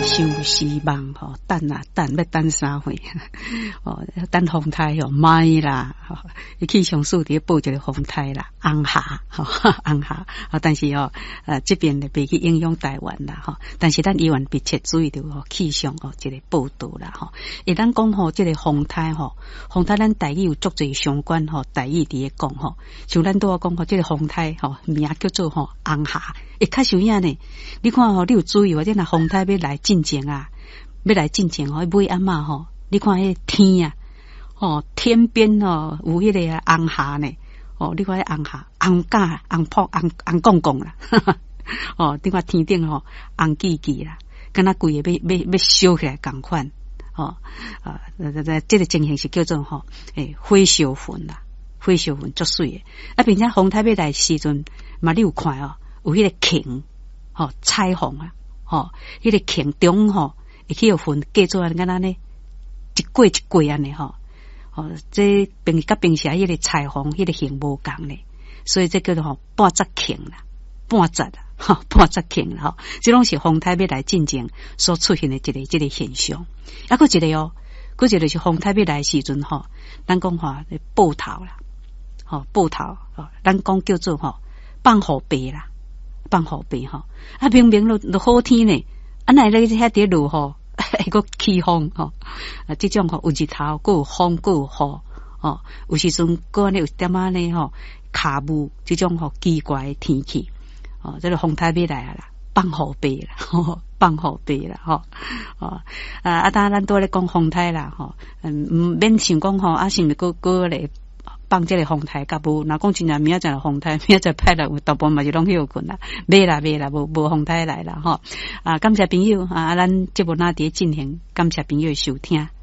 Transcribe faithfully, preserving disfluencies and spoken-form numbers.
想希望吼，等啊等要等啥会？哦，等风台吼，歹啦，吼，伊气象署伫报一个风台啦，红霞，吼，红霞，啊，但是哦，呃，这边咧袂去影响台湾啦，吼，但是咱依然密切注意着吼气象哦，一个报道啦，吼，伊咱讲吼，这个风台吼，风台咱台语有足侪相关吼，台语伫咧讲吼，像咱拄啊讲吼，这个风台吼，名叫做吼红霞，会较受影呢。你看吼，你有注意或者若风台要来进前啊，要来进前吼，尾阿嬷吼，你看迄天啊，哦，天边哦有迄个红霞呢，哦，你看迄红霞、红架、红扑、红红公公啦，哦，你看天顶吼红记记啦，敢若规个要要要烧起来共款，哦，啊，这这个情形是叫做吼，诶，火烧云啦，火烧云足水诶，啊，并且风台要来时阵，嘛你有看哦，有迄个擎。吼、哦，彩虹啊，吼、哦，迄、那个空中吼，会去有云架做安尼呢，一过一过安尼吼，哦，这平甲平时迄个彩虹迄、那个形无共呢，所以这叫做吼半折空啦，半折啦，吼、哦，半折空啦，吼，这拢是风台要来进前所出现的一个一个现象。啊，佫一个哦，佫一个是风台要来时阵吼，咱讲吼报头啦，吼、哦、报头，哦，咱讲叫做吼放雨白啦。放雨白吼，啊明明都都好天呢，啊奈咧遐伫落吼，还个起风吼，啊这种吼有日头，佫有风，佫有雨，哦，有时阵佫安尼有点仔呢吼，卡雾这种吼奇怪的天气，哦，这个风台要来啊啦，放雨白啦，吼，放雨白啦，吼，哦，啊啊，当咱都咧讲风台啦，吼，嗯，唔免想讲吼，啊是毋是佫佫咧。放这个风台，甲无，若讲真正明仔载风台，明仔载歹来有大部分嘛是拢休困啦，袂啦袂啦，无无风台来啦吼。啊，感谢朋友啊，咱节目哪伫进行，感谢朋友收听。